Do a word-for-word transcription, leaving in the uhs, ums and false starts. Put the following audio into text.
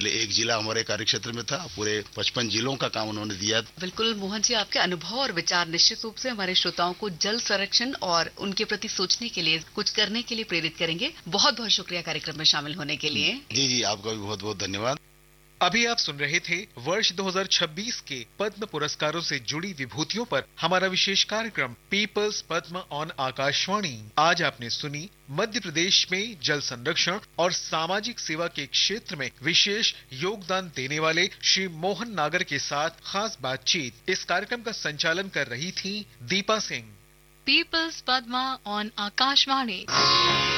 पहले एक जिला हमारे कार्यक्षेत्र में था, पूरे पचपन जिलों का काम उन्होंने दिया। बिल्कुल मोहन जी, आपके अनुभव और विचार निश्चित रूप से हमारे श्रोताओं को जल संरक्षण और उनके प्रति सोचने के लिए, कुछ करने के लिए प्रेरित करेंगे। बहुत बहुत शुक्रिया कार्यक्रम में शामिल होने के लिए। जी जी, आपका भी बहुत बहुत धन्यवाद। अभी आप सुन रहे थे वर्ष दो हज़ार छब्बीस के पद्म पुरस्कारों से जुड़ी विभूतियों पर हमारा विशेष कार्यक्रम पीपल्स पद्म ऑन आकाशवाणी। आज आपने सुनी मध्य प्रदेश में जल संरक्षण और सामाजिक सेवा के क्षेत्र में विशेष योगदान देने वाले श्री मोहन नागर के साथ खास बातचीत। इस कार्यक्रम का संचालन कर रही थी दीपा सिंह। Peoples Padma on Akashvani.